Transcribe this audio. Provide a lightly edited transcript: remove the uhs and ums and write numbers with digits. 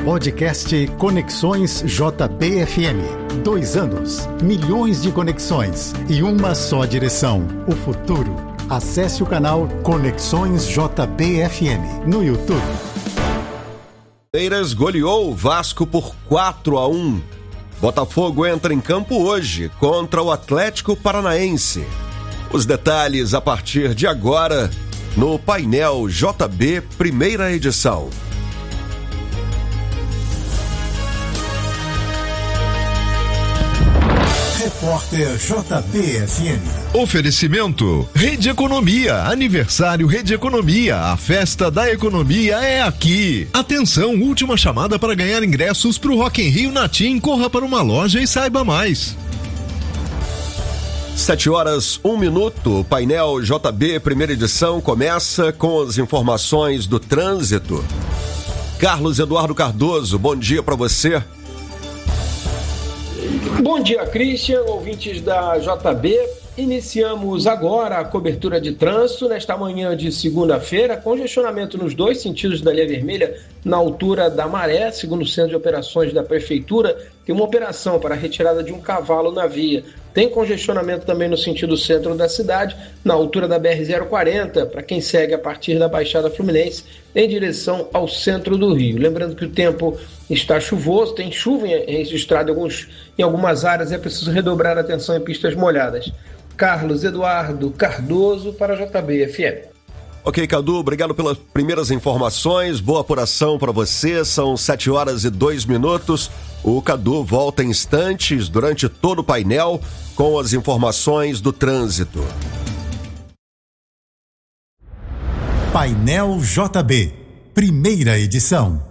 Podcast Conexões JB-FM. 2 anos, milhões de conexões e uma só direção: o futuro. Acesse o canal Conexões JB-FM no YouTube. Palmeiras goleou o Vasco por 4-1. Botafogo entra em campo hoje contra o Atlético Paranaense. Os detalhes a partir de agora no Painel JB, primeira edição. Repórter JB-FM. Oferecimento Rede Economia, aniversário Rede Economia, a festa da economia é aqui. Atenção, última chamada para ganhar ingressos para o Rock in Rio na TIM. Corra para uma loja e saiba mais. 7h01. Painel JB, primeira edição, começa com as informações do trânsito. Carlos Eduardo Cardoso, bom dia para você. Bom dia, Christian, ouvintes da JB. Iniciamos agora a cobertura de trânsito nesta manhã de segunda-feira. Congestionamento nos 2 sentidos da linha vermelha na altura da Maré, segundo o Centro de Operações da Prefeitura. Tem uma operação para a retirada de um cavalo na via. Tem congestionamento também no sentido centro da cidade, na altura da BR-040, para quem segue a partir da Baixada Fluminense em direção ao centro do Rio. Lembrando que o tempo está chuvoso, tem chuva registrada em algumas áreas, é preciso redobrar a atenção em pistas molhadas. Carlos Eduardo Cardoso para a JB-FM. Ok, Cadu, obrigado pelas primeiras informações, boa apuração para você, são 7h02. O Cadu volta em instantes durante todo o painel com as informações do trânsito. Painel JB, primeira edição.